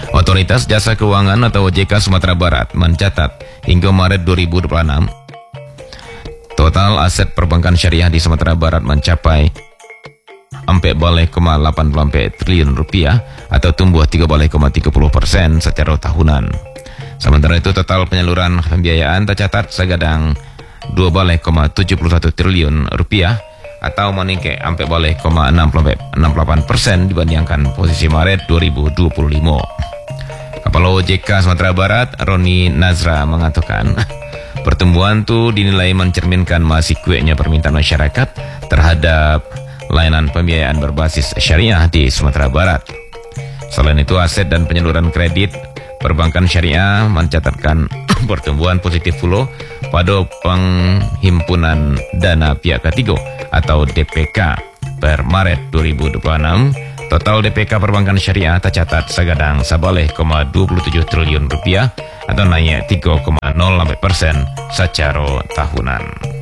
Otoritas Jasa Keuangan atau OJK Sumatera Barat mencatat hingga Maret 2026, total aset perbankan syariah di Sumatera Barat mencapai 4,84 triliun rupiah atau tumbuh 3,30% secara tahunan. Sementara itu total penyaluran pembiayaan tercatat segadang 2,71 triliun rupiah atau meningkat 4,68% dibandingkan posisi Maret 2025. Kepala OJK Sumatera Barat, Roni Nazra, mengatakan pertumbuhan itu dinilai mencerminkan masih kuatnya permintaan masyarakat terhadap layanan pembiayaan berbasis syariah di Sumatera Barat. Selain itu, aset dan penyaluran kredit perbankan syariah mencatatkan pertumbuhan positif pula pada penghimpunan dana pihak ketiga atau DPK per Maret 2026. Total DPK perbankan syariah tercatat segadang 11,27 triliun rupiah atau naik 3,08% secara tahunan.